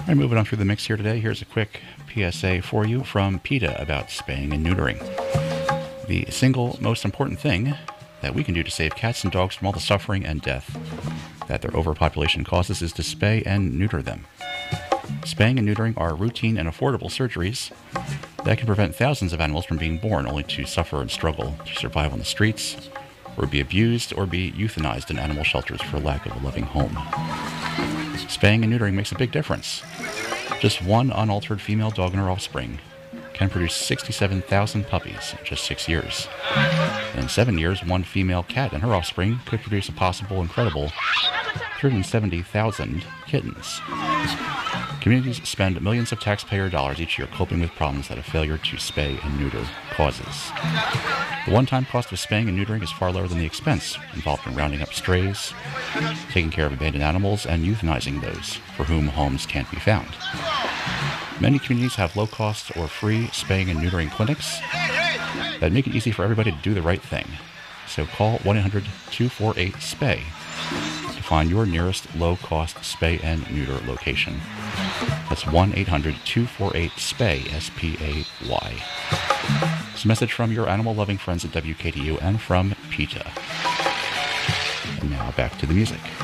All right, moving on through the mix here today. Here's a quick PSA for you from PETA about spaying and neutering. The single most important thing that we can do to save cats and dogs from all the suffering and death that their overpopulation causes is to spay and neuter them. Spaying and neutering are routine and affordable surgeries that can prevent thousands of animals from being born, only to suffer and struggle to survive on the streets, or be abused, or be euthanized in animal shelters for lack of a loving home. Spaying and neutering makes a big difference. Just one unaltered female dog and her offspring can produce 67,000 puppies in just 6 years. In 7 years, one female cat and her offspring could produce a possible incredible 370,000 kittens. Communities spend millions of taxpayer dollars each year coping with problems that a failure to spay and neuter causes. The one-time cost of spaying and neutering is far lower than the expense involved in rounding up strays, taking care of abandoned animals, and euthanizing those for whom homes can't be found. Many communities have low-cost or free spaying and neutering clinics that make it easy for everybody to do the right thing. So call 1-800-248-SPAY to find your nearest low-cost spay and neuter location. That's 1-800-248-SPAY, S-P-A-Y. It's a message from your animal-loving friends at WKDU and from PETA. And now back to the music.